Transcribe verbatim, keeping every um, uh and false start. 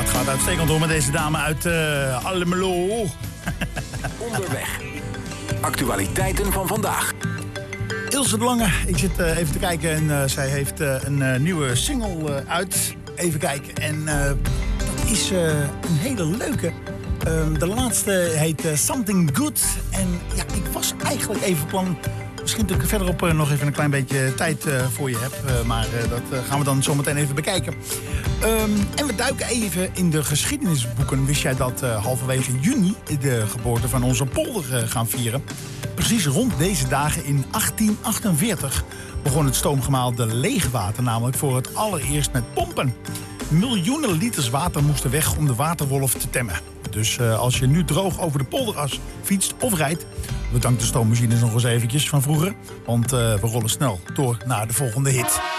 het gaat uitstekend door met deze dame uit uh, Almelo. Onderweg. Actualiteiten van vandaag. Ilse de Lange, ik zit uh, even te kijken en uh, zij heeft uh, een uh, nieuwe single uh, uit. Even kijken en uh, dat is uh, een hele leuke. Uh, de laatste heet uh, Something Good. En ja, ik was eigenlijk even plan... Misschien dat ik verderop uh, nog even een klein beetje tijd uh, voor je heb. Uh, maar uh, dat uh, gaan we dan zometeen even bekijken. Um, en we duiken even in de geschiedenisboeken. Wist jij dat uh, halverwege juni de geboorte van onze polder uh, gaan vieren? Precies rond deze dagen in achttien achtenveertig begon het stoomgemaal de Leegwater namelijk voor het allereerst met pompen. Miljoenen liters water moesten weg om de waterwolf te temmen. Dus uh, als je nu droog over de polderas fietst of rijdt... bedankt de stoommachines nog eens eventjes van vroeger. Want uh, we rollen snel door naar de volgende hit.